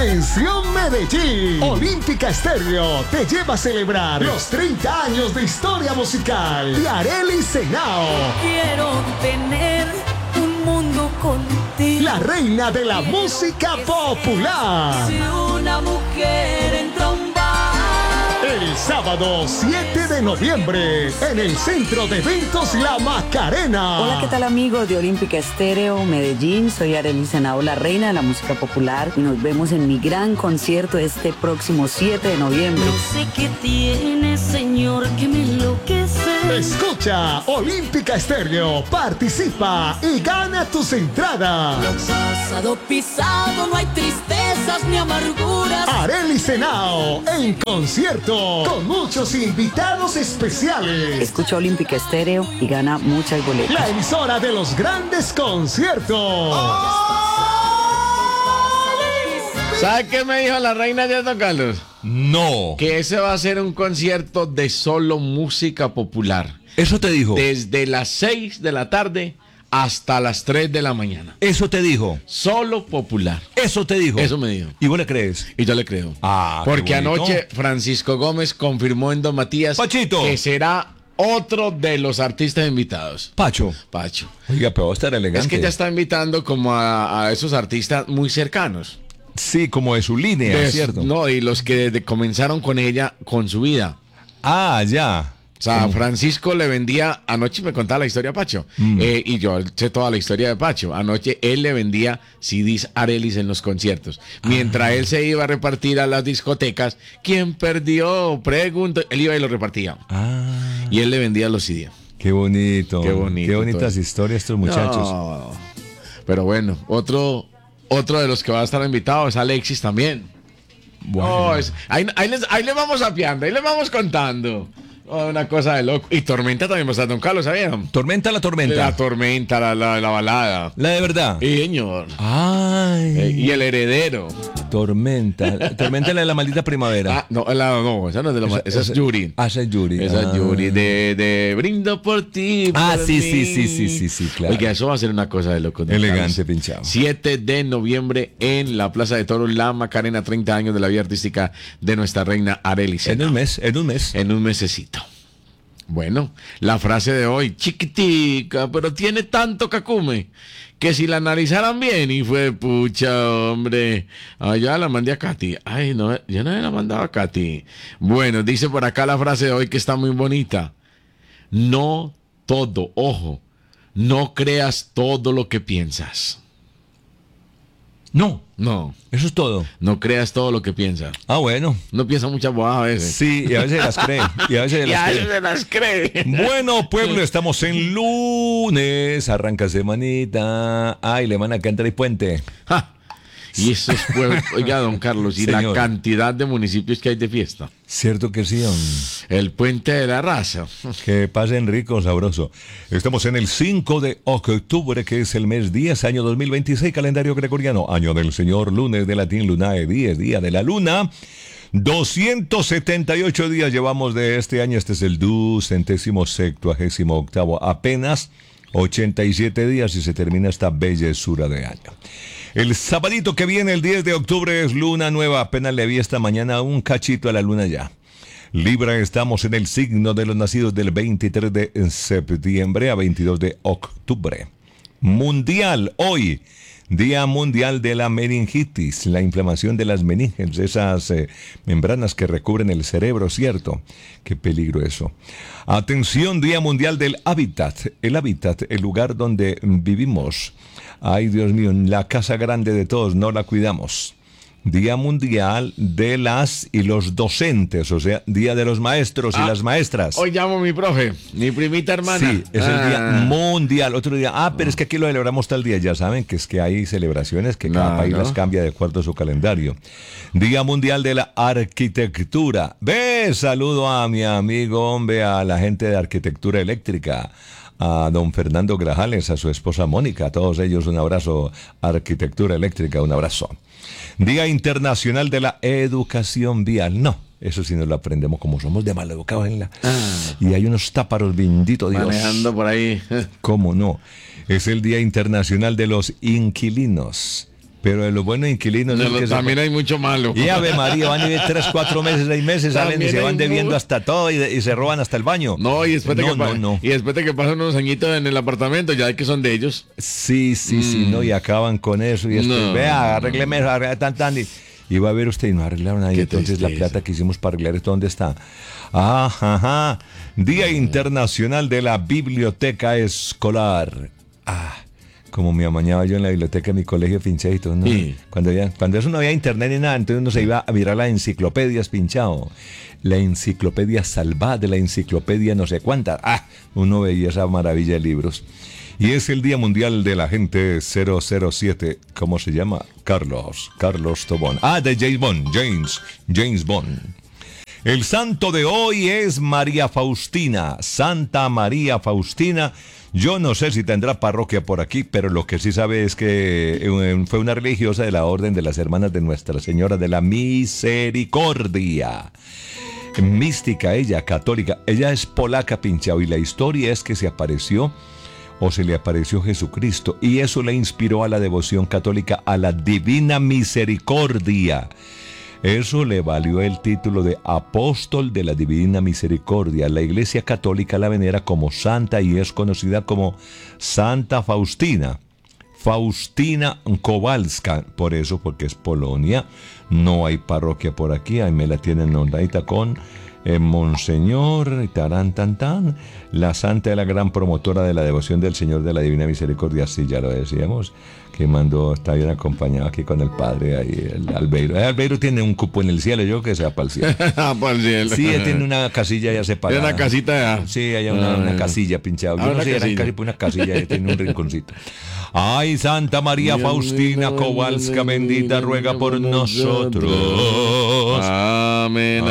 Atención Medellín, Olímpica Estéreo te lleva a celebrar los 30 años de historia musical de Arelis Henao. Quiero tener un mundo contigo. La reina de la música popular. Si una mujer entra a un bar. El sábado 7 de noviembre en el Centro de Eventos La Macarena. Hola, ¿qué tal amigos de Olímpica Estéreo Medellín? Soy Arelis Henao, la reina de la música popular, y nos vemos en mi gran concierto este próximo 7 de noviembre. No sé qué tiene, señor, que me enloquece. Escucha Olímpica Estéreo, participa y gana tus entradas. Lo pasado pisado, no hay tristezas ni amarguras. Arelis Henao en concierto con muchos invitados especiales. Escucha Olímpica Estéreo y gana muchas boletas. La emisora de los grandes conciertos. ¿Sabe qué me dijo la reina de Don Carlos? No. Que ese va a ser un concierto de solo música popular. Eso te dijo. Desde las 6 de la tarde hasta las 3 de la mañana. Eso te dijo. Solo popular. Eso te dijo. Eso me dijo. ¿Y vos le crees? Y yo le creo. Ah, porque qué bonito. anoche Francisco Gómez confirmó en Don Matías Pachito. que será otro de los artistas invitados. Pacho. Pacho. Oiga, pero va a estar elegante. Es que ya está invitando como a esos artistas muy cercanos. Sí, como de su línea, ¿cierto? No, y los que desde comenzaron con ella, con su vida. Ah, ya. O sea, Francisco le vendía, anoche me contaba la historia a Pacho, y yo sé toda la historia de Pacho. Anoche él le vendía CDs Arelis en los conciertos. Mientras él se iba a repartir a las discotecas, ¿quién perdió? Pregunto, él iba y lo repartía. Y él le vendía los CDs. Qué bonito. Qué bonito. Qué bonitas todo. historias estos muchachos. No. Pero bueno, otro de los que va a estar invitado es Alexis también. Bueno. No, ahí le vamos apiando, ahí le vamos contando. Oh, una cosa de loco. Y Tormenta también va a estar, Don Carlos, ¿sabían? ¿Tormenta la tormenta? La Tormenta, la balada. La de verdad. Sí, señor. Ay. Y el heredero. Tormenta. Tormenta es la de la maldita primavera. Ah, no, esa no es de la esa es Yuri. Esa es Yuri. Esa es Yuri. De Brindo por ti. Ah, por sí, mí. sí, claro. Oiga, eso va a ser una cosa de loco. Don Elegante, Carlos. pinchado. 7 de noviembre en la Plaza de Toros, La Macarena, 30 años de la vida artística de nuestra reina Arelis Henao. En un mes. En un mesecito. Bueno, la frase de hoy, chiquitica, pero tiene tanto cacume, que si la analizaran bien, y fue, pucha, hombre, allá la mandé a Katy. Ay, no, yo no la mandaba a Katy. Bueno, dice por acá la frase de hoy que está muy bonita. No todo, ojo, no creas todo lo que piensas. No, Eso es todo. no creas todo lo que piensas. Ah, bueno. No piensa muchas bobadas a veces. Sí, y a veces las cree. Y a veces se las cree. Bueno, pueblo, estamos en lunes. Arranca semanita. Ay, le van a cantar el puente. Ja. Y esos pueblos, oiga, don Carlos, y Señor. la cantidad de municipios que hay de fiesta. Cierto que sí, El puente de la raza. que pasen rico, sabroso. Estamos en el 5 de octubre, que es el mes 10, año 2026, calendario gregoriano, año del Señor, lunes de latín, lunae 10, día de la luna. 278 días llevamos de este año. Este es el 278º, apenas 87 días y se termina esta bellezura de año. El sabadito que viene, el 10 de octubre, es luna nueva. Apenas le vi esta mañana un cachito a la luna ya. Libra, estamos en el signo de los nacidos del 23 de septiembre a 22 de octubre. Mundial, hoy, Día Mundial de la Meningitis, la inflamación de las meninges, esas membranas que recubren el cerebro, ¿cierto? Qué peligro eso. Atención, Día Mundial del Hábitat. El hábitat, el lugar donde vivimos. Ay, Dios mío, la casa grande de todos, no la cuidamos. Día Mundial de las y los docentes, o sea, Día de los maestros y las maestras. Hoy llamo a mi profe, mi primita hermana. Sí, es el Día Mundial. Otro día, pero es que aquí lo celebramos tal día. Ya saben que es que hay celebraciones que cada país las cambia de acuerdo a su calendario. Día Mundial de la Arquitectura. Ve, saludo a mi amigo, hombre, a la gente de Arquitectura Eléctrica. A don Fernando Grajales, a su esposa Mónica, a todos ellos un abrazo. Arquitectura Eléctrica, un abrazo. Día Internacional de la Educación Vial. No, eso sí nos lo aprendemos como somos de maleducados en la... Y hay unos táparos, bendito Dios. Manejando por ahí. ¿Cómo no? Es el Día Internacional de los Inquilinos. Pero de los buenos inquilinos es que también hay mucho malo. Y Ave María, van a vivir 3, 4 meses, 6 meses, salen y se van debiendo hasta todo y se roban hasta el baño. No, y después de y después de que pasan unos añitos en el apartamento, ya de que son de ellos. Sí, no, y acaban con eso. Y esto, vea, arrégleme eso, y va a ver usted, y no arreglaron ahí. Entonces la plata que hicimos para arreglar esto, ¿dónde está? Ajá. Día Internacional de la Biblioteca Escolar. Como me amañaba yo en la biblioteca de mi colegio pinchadito, ¿no? Sí. Cuando eso no había internet ni nada, entonces uno se iba a mirar las enciclopedias pinchado. La enciclopedia Salvat, la enciclopedia no sé cuántas. Uno veía esa maravilla de libros. Y es el Día Mundial de la Gente 007. ¿Cómo se llama? Carlos Tobón. De James Bond. El santo de hoy es María Faustina. Santa María Faustina. Yo no sé si tendrá parroquia por aquí, pero lo que sí sabe es que fue una religiosa de la Orden de las Hermanas de Nuestra Señora de la Misericordia. Mística ella, católica. Ella es polaca, pinchado, y la historia es que se le apareció Jesucristo, y eso le inspiró a la devoción católica a la Divina Misericordia. Eso le valió el título de Apóstol de la Divina Misericordia. La Iglesia Católica la venera como santa y es conocida como Santa Faustina. Faustina Kowalska, por eso, porque es Polonia. No hay parroquia por aquí, ahí me la tienen notadita con Monseñor, tan, la santa de la gran promotora de la devoción del Señor de la Divina Misericordia, sí, ya lo decíamos, que está bien acompañado aquí con el padre ahí, el Albeiro. El Albeiro tiene un cupo en el cielo, yo que sea para el cielo. Para el cielo. Sí, él tiene una casilla ya separada. Tiene una casita ya. Sí, hay una casilla pinchada. Yo no sé, era casi una casilla, ya tiene un rinconcito. Ay, Santa María Faustina Kowalska, bendita, ruega por nosotros. Amén.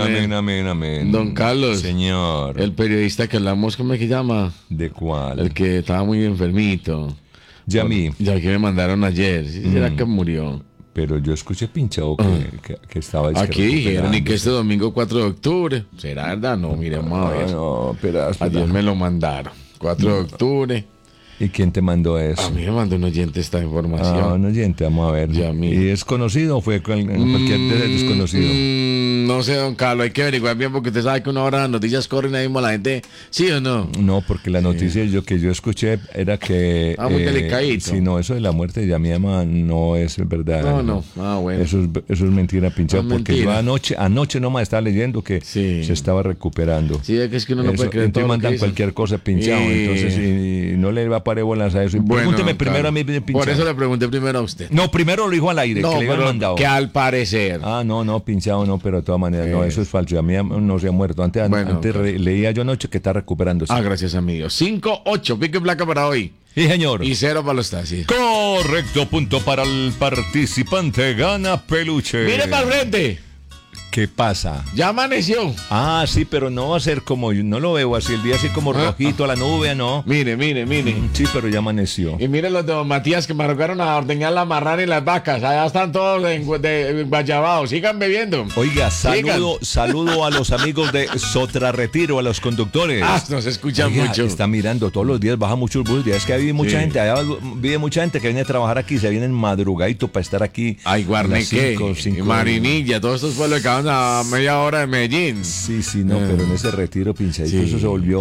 Don Carlos. Señor. El periodista que hablamos, ¿cómo es que llama? ¿De cuál? El que estaba muy enfermito. Ya que me mandaron ayer. ¿Sí será que murió? Pero yo escuché pinchado que estaba aquí dijeron, y que este domingo 4 de octubre. ¿Será verdad? No, miremos a ver. No, pero ayer me lo mandaron. 4 de octubre. ¿Y quién te mandó eso? A mí me mandó un oyente esta información. Un oyente, vamos a ver. ¿Y es conocido o fue cualquier desconocido? No sé, don Carlos, hay que averiguar bien porque usted sabe que una hora las noticias corren ahí mismo la gente, ¿sí o no? No, porque la noticia que yo escuché era que... muy delicadito. Si no, eso de la muerte de Yamiama no es verdad. No. Bueno. Eso es mentira, pinchado, porque mentira. Yo anoche nomás estaba leyendo que se estaba recuperando. Sí, es que uno no puede creer todo. Entonces mandan cualquier cosa pinchado, entonces y no le va a parar bolas a eso. Bueno, pregúnteme primero a mí, pinchado. Por eso le pregunté primero a usted. No, primero lo dijo al aire, que le habían mandado. Que al parecer. No, pinchado no, pero de todas maneras, no, eso es falso. A mí no se ha muerto. Antes leía yo anoche que está recuperándose. Gracias, amigo. 5-8, pico y placa para hoy. Sí, señor. Y 0 para los taxis. Correcto, punto para el participante. Gana peluche. Mire para el frente. ¿Qué pasa? Ya amaneció. Sí, pero no va a ser como, no lo veo así, el día así como rojito, la nube, ¿no? Mire. Sí, pero ya amaneció. Y mire los de don Matías que me rogaron a ordeñar la marrana y las vacas. Allá están todos guayabados. Sigan bebiendo. Oiga, saludo a los amigos de Sotrarretiro, a los conductores. Nos escuchan mucho. Está mirando todos los días, baja muchos buses. Ya es que vive mucha gente, allá vive mucha gente que viene a trabajar aquí, se vienen madrugadito para estar aquí. Guarnequé, Marinilla, todos estos pueblos que van a media hora de Medellín. Sí, no, pero en ese retiro pinchadito eso se volvió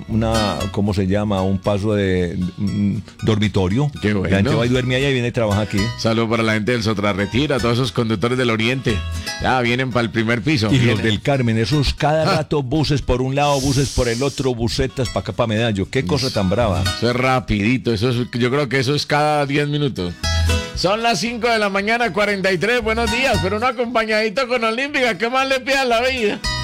¿cómo se llama? Un paso de dormitorio. Qué bueno. La gente va y duerme allá y viene y trabaja aquí. Saludos para la gente del Sotrarretiro, a todos esos conductores del Oriente. Ya vienen para el primer piso. Y los del Carmen, esos cada rato buses por un lado, buses por el otro, busetas para acá, para Medallo. Qué cosa tan brava. Eso es rapidito, yo creo que eso es cada 10 minutos. Son las 5 de la mañana, 43, buenos días, pero un acompañadito con Olímpica, ¿qué más le pide a la vida?